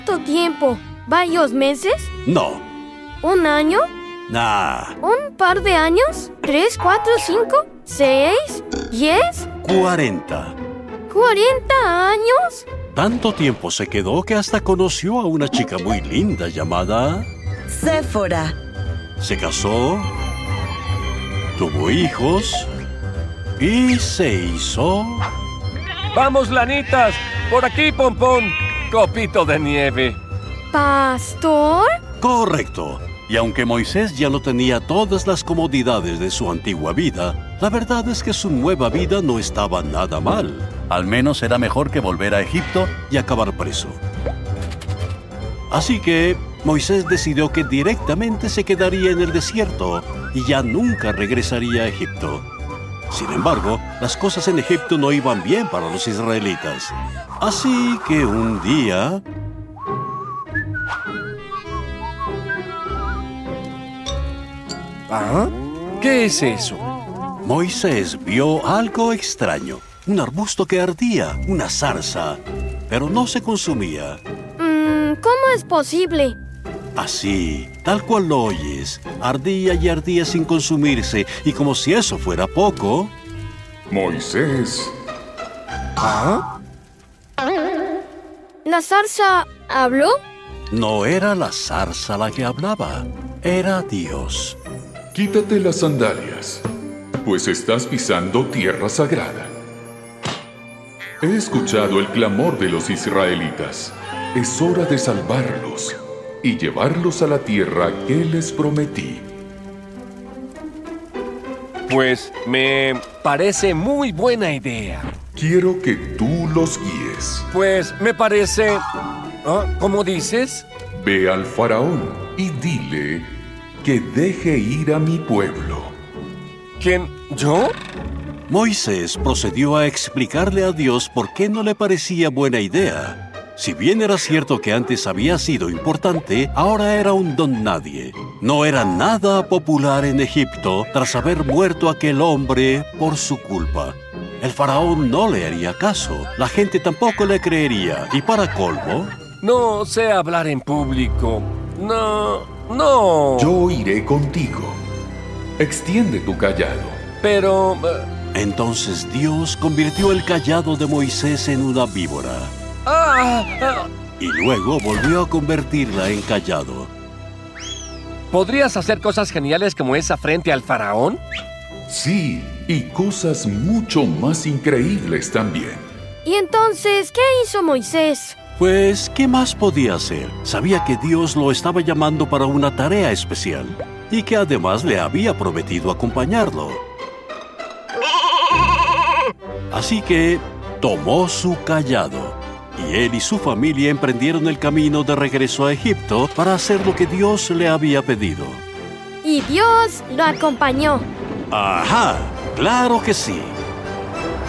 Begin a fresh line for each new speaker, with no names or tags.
¿Cuánto tiempo? ¿Varios meses?
No.
¿Un año?
Nah.
¿Un par de años? ¿3, 4, 5, 6, 10?
40.
¿40 años?
Tanto tiempo se quedó que hasta conoció a una chica muy linda llamada...
Séfora.
Se casó, tuvo hijos y se hizo...
¡Vamos, lanitas! ¡Por aquí, Pompón! ¡Copito de nieve!
¿Pastor?
Correcto. Y aunque Moisés ya no tenía todas las comodidades de su antigua vida, la verdad es que su nueva vida no estaba nada mal. Al menos era mejor que volver a Egipto y acabar preso. Así que Moisés decidió que directamente se quedaría en el desierto y ya nunca regresaría a Egipto. Sin embargo, las cosas en Egipto no iban bien para los israelitas. Así que un día...
¿Ah? ¿Qué es eso?
Moisés vio algo extraño. Un arbusto que ardía, una zarza, pero no se consumía.
¿Cómo es posible?
Así, tal cual lo oyes, ardía y ardía sin consumirse, y como si eso fuera poco...
Moisés.
¿Ah?
¿La zarza habló?
No era la zarza la que hablaba, era Dios.
Quítate las sandalias, pues estás pisando tierra sagrada. He escuchado el clamor de los israelitas. Es hora de salvarlos y llevarlos a la tierra que les prometí.
Pues me parece muy buena idea.
Quiero que tú los guíes.
Pues me parece... ¿Ah? ¿Cómo dices?
Ve al faraón y dile que deje ir a mi pueblo.
¿Quién? ¿Yo?
Moisés procedió a explicarle a Dios por qué no le parecía buena idea. Si bien era cierto que antes había sido importante, ahora era un don nadie. No era nada popular en Egipto tras haber muerto aquel hombre por su culpa. El faraón no le haría caso, la gente tampoco le creería, y para colmo...
No sé hablar en público. No.
Yo iré contigo. Extiende tu callado.
Pero...
Entonces Dios convirtió el cayado de Moisés en una víbora. Y luego volvió a convertirla en cayado.
¿Podrías hacer cosas geniales como esa frente al faraón?
Sí, y cosas mucho más increíbles también.
¿Y entonces qué hizo Moisés?
Pues, ¿qué más podía hacer? Sabía que Dios lo estaba llamando para una tarea especial y que además le había prometido acompañarlo. Así que tomó su cayado y él y su familia emprendieron el camino de regreso a Egipto para hacer lo que Dios le había pedido.
Y Dios lo acompañó.
¡Ajá! ¡Claro que sí!